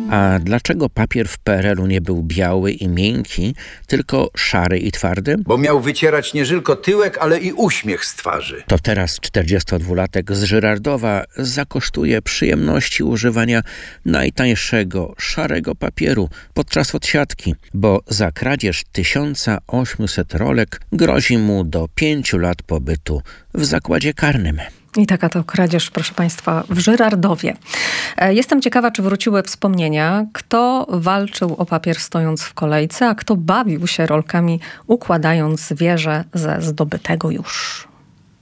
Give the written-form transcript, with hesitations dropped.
A dlaczego papier w PRL-u nie był biały i miękki, tylko szary i twardy? Bo miał wycierać nie tylko tyłek, ale i uśmiech z twarzy. To teraz 42-latek z Żyrardowa zakosztuje przyjemności używania najtańszego, szarego papieru podczas odsiadki, bo za kradzież 1800 rolek grozi mu do 5 lat pobytu w zakładzie karnym. I taka to kradzież, proszę Państwa, w Żyrardowie. Jestem ciekawa, czy wróciły wspomnienia, kto walczył o papier stojąc w kolejce, a kto bawił się rolkami, układając wieże ze zdobytego już.